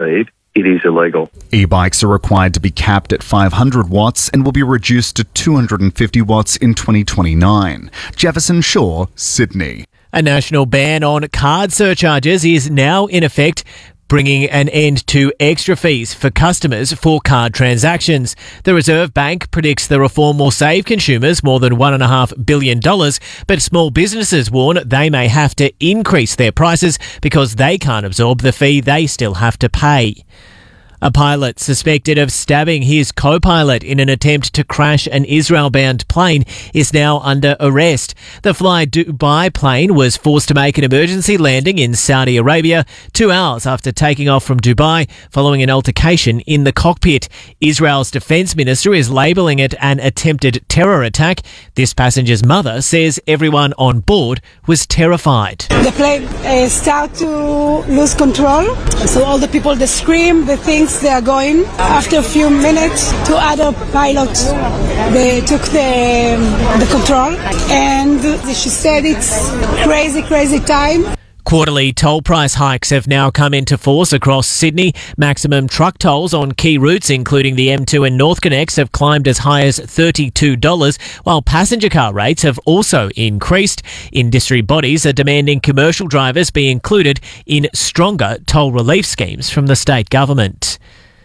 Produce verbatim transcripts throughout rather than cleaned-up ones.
speed, it is illegal. E-bikes are required to be capped at five hundred watts and will be reduced to two hundred fifty watts in twenty twenty-nine. Jefferson Shaw, Sydney. A national ban on card surcharges is now in effect, bringing an end to extra fees for customers for card transactions. The Reserve Bank predicts the reform will save consumers more than one point five billion dollars, but small businesses warn they may have to increase their prices because they can't absorb the fee they still have to pay. A pilot suspected of stabbing his co-pilot in an attempt to crash an Israel-bound plane is now under arrest. The Fly Dubai plane was forced to make an emergency landing in Saudi Arabia two hours after taking off from Dubai following an altercation in the cockpit. Israel's defense minister is labelling it an attempted terror attack. This passenger's mother says everyone on board was terrified. The plane uh, started to lose control, so all the people, they scream, the things they are going. After a few minutes, two other pilots, they took the, the control, and she said it's crazy, crazy time. Quarterly toll price hikes have now come into force across Sydney. Maximum truck tolls on key routes, including the M two and NorthConnex, have climbed as high as thirty-two dollars, while passenger car rates have also increased. Industry bodies are demanding commercial drivers be included in stronger toll relief schemes from the state government.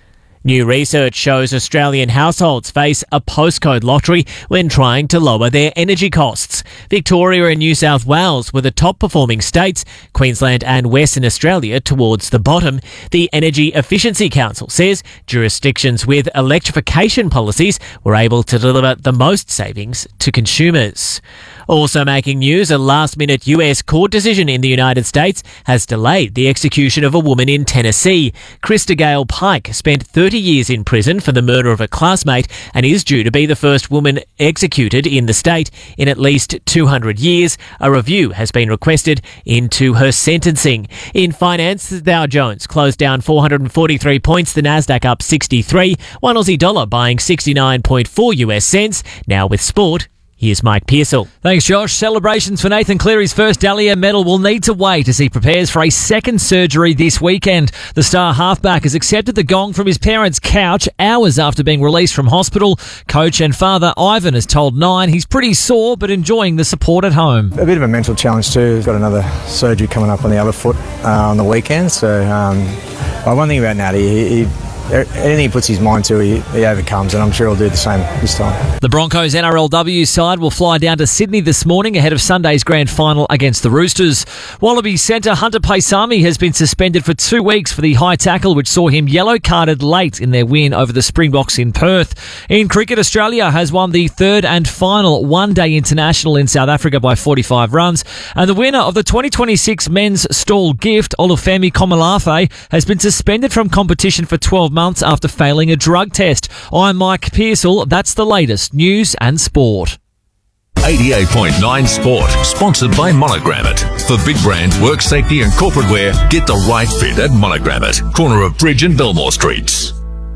New research shows Australian households face a postcode lottery when trying to lower their energy costs. Victoria and New South Wales were the top performing states, Queensland and Western Australia towards the bottom. The Energy Efficiency Council says jurisdictions with electrification policies were able to deliver the most savings to consumers. Also making news, a last-minute U S court decision in the United States has delayed the execution of a woman in Tennessee. Krista Gale Pike spent thirty years in prison for the murder of a classmate and is due to be the first woman executed in the state in at least two hundred years. A review has been requested into her sentencing. In finance, the Dow Jones closed down four hundred forty-three points, the Nasdaq up sixty-three, one Aussie dollar buying sixty-nine point four U S cents. Now with sport, here's Mike Pearsall. Thanks, Josh. Celebrations for Nathan Cleary's first Dahlia medal will need to wait as he prepares for a second surgery this weekend. The star halfback has accepted the gong from his parents' couch hours after being released from hospital. Coach and father Ivan has told Nine he's pretty sore but enjoying the support at home. A bit of a mental challenge too. He's got another surgery coming up on the other foot uh, on the weekend. So um, well, one thing about Natty, he, he anything he puts his mind to, he, he overcomes, and I'm sure he'll do the same this time. The Broncos N R L W side will fly down to Sydney this morning ahead of Sunday's grand final against the Roosters. Wallaby centre Hunter Paisami has been suspended for two weeks for the high tackle, which saw him yellow-carded late in their win over the Springboks in Perth. In cricket, Australia has won the third and final one-day international in South Africa by forty-five runs, and the winner of the twenty twenty-six men's stall gift, Olufemi Komolafe, has been suspended from competition for twelve months after failing a drug test. I'm Mike Pearsall. That's the latest news and sport. eighty-eight point nine Sport, sponsored by Monogrammet. For big brand, work safety and corporate wear, get the right fit at Monogrammet, corner of Bridge and Belmore Streets.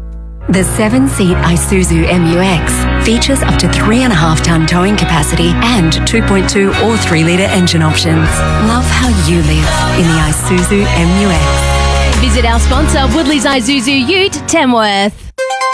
The seven-seat Isuzu M U X features up to three and a half ton towing capacity and two point two or three litre engine options. Love how you live in the Isuzu M U X. Visit our sponsor, Woodley's Isuzu Ute, Tamworth.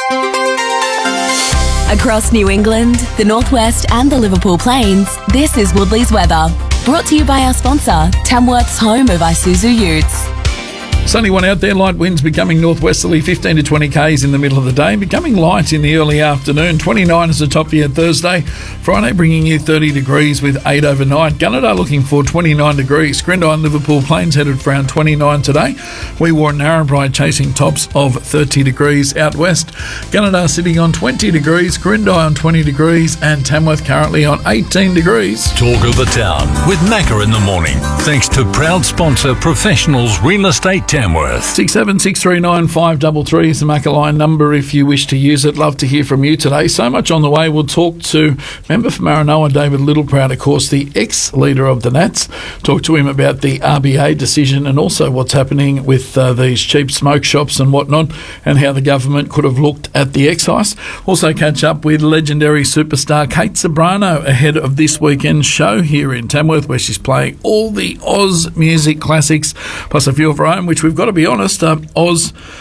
Across New England, the Northwest and the Liverpool Plains, this is Woodley's weather. Brought to you by our sponsor, Tamworth's home of Isuzu Utes. Sunny one out there, light winds becoming northwesterly fifteen to twenty k's in the middle of the day, becoming light in the early afternoon. twenty-nine is the top for you Thursday. Friday bringing you thirty degrees with eight overnight. Gunnedah looking for twenty-nine degrees. Grindine and Liverpool Plains headed for around twenty-nine today. We wore Narrabri chasing tops of thirty degrees out west. Gunnedah sitting on twenty degrees, Grindine on twenty degrees, and Tamworth currently on eighteen degrees. Talk of the town with Macca in the morning. Thanks to proud sponsor Professionals Real Estate Tamworth. six seven six three nine five three three is the Macca line number if you wish to use it. Love to hear from you today. So much on the way. We'll talk to member for Maranoa, David Littleproud, of course, the ex-leader of the Nats. Talk to him about the R B A decision and also what's happening with uh, these cheap smoke shops and whatnot, and how the government could have looked at the excise. Also catch up with legendary superstar Kate Ceberano ahead of this weekend's show here in Tamworth, where she's playing all the Oz music classics, plus a few of her own, which we've got to be honest, uh, Oz